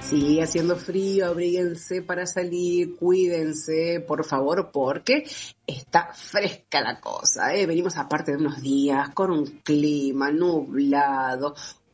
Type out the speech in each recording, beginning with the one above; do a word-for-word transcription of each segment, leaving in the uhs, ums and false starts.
Sigue haciendo frío, abríguense para salir, cuídense, por favor, porque está fresca la cosa, ¿eh? Venimos aparte de unos días con un clima nublado,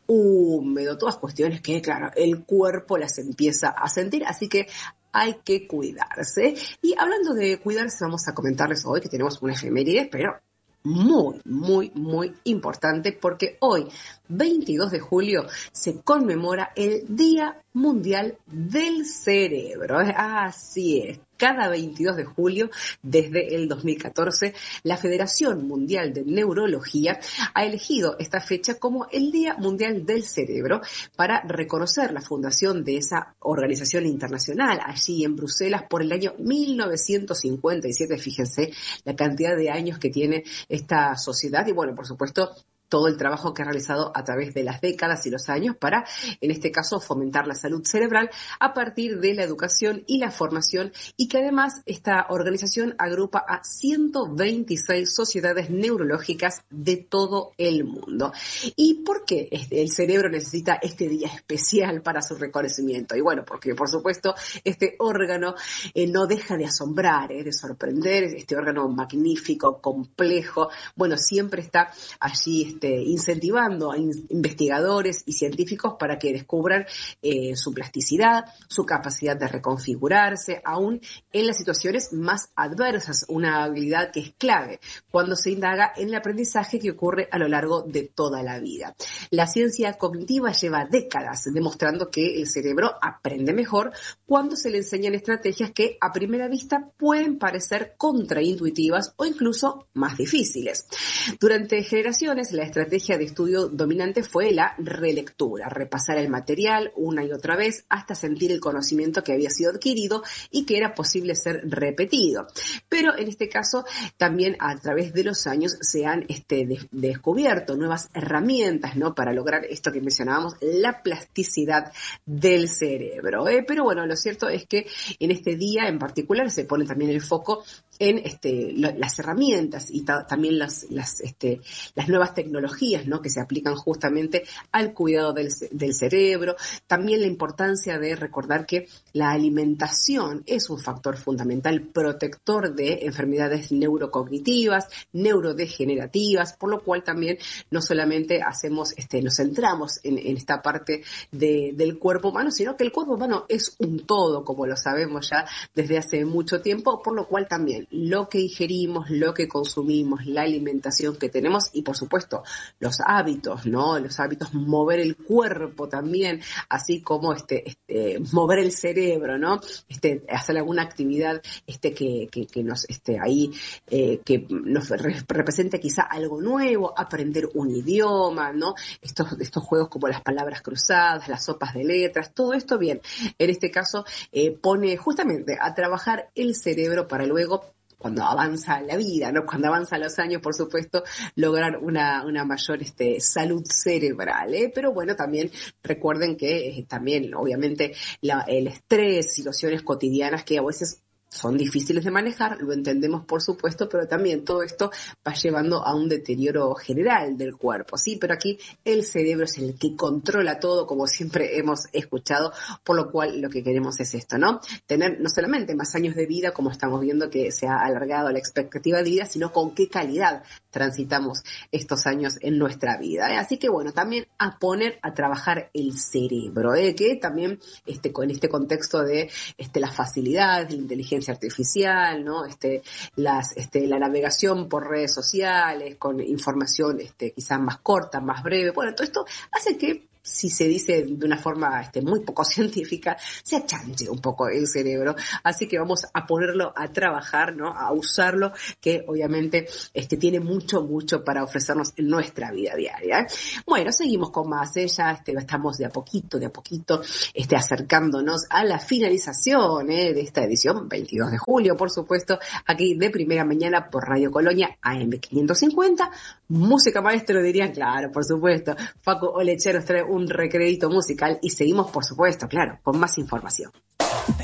húmedo, todas cuestiones que, claro, el cuerpo las empieza a sentir, así que hay que cuidarse. Y hablando de cuidarse, vamos a comentarles hoy que tenemos una efeméride, pero muy, muy, muy importante, porque hoy, veintidós de julio, se conmemora el Día Mundial del Cerebro. Así es. Cada veintidós de julio, desde el dos mil catorce, la Federación Mundial de Neurología ha elegido esta fecha como el Día Mundial del Cerebro para reconocer la fundación de esa organización internacional allí en Bruselas por el año mil novecientos cincuenta y siete. Fíjense la cantidad de años que tiene esta sociedad y, bueno, por supuesto, todo el trabajo que ha realizado a través de las décadas y los años para, en este caso, fomentar la salud cerebral a partir de la educación y la formación, y que además esta organización agrupa a ciento veintiséis sociedades neurológicas de todo el mundo. ¿Y por qué el cerebro necesita este día especial para su reconocimiento? Y bueno, porque por supuesto este órgano eh, no deja de asombrar, eh, de sorprender, este órgano magnífico, complejo, bueno, siempre está allí Este, incentivando a in- investigadores y científicos para que descubran eh, su plasticidad, su capacidad de reconfigurarse, aún en las situaciones más adversas, una habilidad que es clave cuando se indaga en el aprendizaje que ocurre a lo largo de toda la vida. La ciencia cognitiva lleva décadas demostrando que el cerebro aprende mejor cuando se le enseñan estrategias que a primera vista pueden parecer contraintuitivas o incluso más difíciles. Durante generaciones, la estrategia de estudio dominante fue la relectura, repasar el material una y otra vez hasta sentir el conocimiento que había sido adquirido y que era posible ser repetido. Pero en este caso, también a través de los años se han este, de- descubierto nuevas herramientas, ¿no?, para lograr esto que mencionábamos, la plasticidad del cerebro, ¿eh? Pero bueno, lo cierto es que en este día en particular se pone también el foco en este, lo, las herramientas y ta, también las, las, este, las nuevas tecnologías, ¿no?, que se aplican justamente al cuidado del, del cerebro. También la importancia de recordar que la alimentación es un factor fundamental protector de enfermedades neurocognitivas, neurodegenerativas, por lo cual también no solamente hacemos, este, nos centramos en, en esta parte de, del cuerpo humano, sino que el cuerpo humano es un todo, como lo sabemos ya desde hace mucho tiempo, por lo cual también lo que ingerimos, lo que consumimos, la alimentación que tenemos y, por supuesto, los hábitos, ¿no? Los hábitos, mover el cuerpo también, así como este, este mover el cerebro, ¿no? Este, hacer alguna actividad este, que, que, que nos este, ahí eh, que nos re- represente quizá algo nuevo, aprender un idioma, ¿no? Estos, estos juegos como las palabras cruzadas, las sopas de letras, todo esto bien. En este caso eh, pone justamente a trabajar el cerebro para luego, cuando avanza la vida, ¿no?, cuando avanzan los años, por supuesto, lograr una, una mayor este, salud cerebral, ¿eh? Pero bueno, también recuerden que eh, también, obviamente, la, el estrés, situaciones cotidianas que a veces son difíciles de manejar, lo entendemos por supuesto, pero también todo esto va llevando a un deterioro general del cuerpo, ¿sí? Pero aquí el cerebro es el que controla todo, como siempre hemos escuchado, por lo cual lo que queremos es esto, ¿no? Tener no solamente más años de vida, como estamos viendo que se ha alargado la expectativa de vida, sino con qué calidad transitamos estos años en nuestra vida, ¿eh? Así que bueno, también a poner a trabajar el cerebro, ¿eh? Que también este, con este contexto de este, las facilidades, la inteligencia artificial, ¿no? Este, las, este, la navegación por redes sociales, con información este, quizás más corta, más breve. Bueno, todo esto hace que, si se dice de una forma este, muy poco científica, se achanche un poco el cerebro. Así que vamos a ponerlo a trabajar, ¿no?, a usarlo, que obviamente este, tiene mucho, mucho para ofrecernos en nuestra vida diaria, ¿eh? Bueno, seguimos con más, ¿eh? Ya este, estamos de a poquito, de a poquito este, acercándonos a la finalización, ¿eh?, de esta edición, veintidós de julio, por supuesto, aquí de Primera Mañana por Radio Colonia A M quinientos cincuenta. Música maestro, dirían, claro, por supuesto. Paco Olechero trae un recrédito musical y seguimos, por supuesto, claro, con más información.